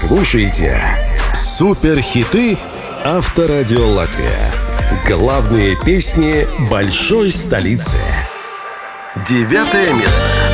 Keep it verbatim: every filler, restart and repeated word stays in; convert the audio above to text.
Слушайте суперхиты Авторадио Латвия. Главные песни большой столицы. Девятое место.